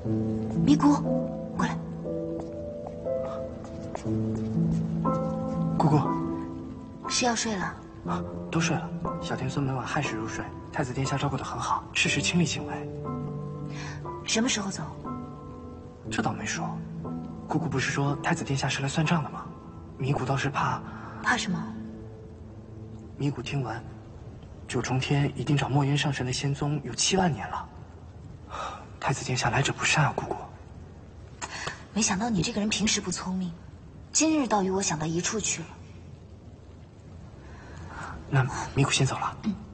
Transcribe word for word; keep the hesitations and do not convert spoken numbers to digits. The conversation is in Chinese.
咪姑，过来。 姑姑， 是要睡了？ 啊，都睡了。小天孙每晚亥时入睡，太子殿下照顾得很好，事事亲力亲为。 什么时候走？ 这倒没说。姑姑不是说太子殿下是来算账的吗？咪姑倒是怕。 怕什么？ 咪姑听闻，九重天一定找墨渊上神的仙宗有七万年了。太子殿下来者不善啊，姑姑。 没想到你这个人平时不聪明，今日倒与我想到一处去了。 那咪姑先走了。 嗯。